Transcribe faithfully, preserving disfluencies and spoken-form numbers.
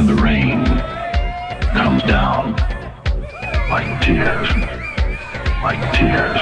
And the rain comes down like tears, like tears.